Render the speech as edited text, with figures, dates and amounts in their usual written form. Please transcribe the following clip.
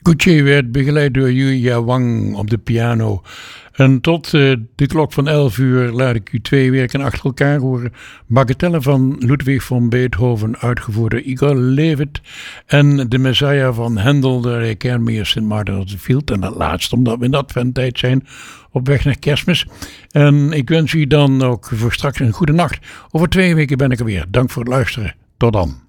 Gucci werd begeleid door Yuya Wang op de piano. En tot de klok van 11 uur laat ik u twee werken achter elkaar horen. Bagatelle van Ludwig van Beethoven, uitgevoerd door Igor Levit. En de Messiah van Handel, door Kermier St. Martin of the Field. En dat laatste, omdat we in dat adventtijd zijn, op weg naar Kerstmis. En ik wens u dan ook voor straks een goede nacht. Over 2 weken ben ik er weer. Dank voor het luisteren. Tot dan.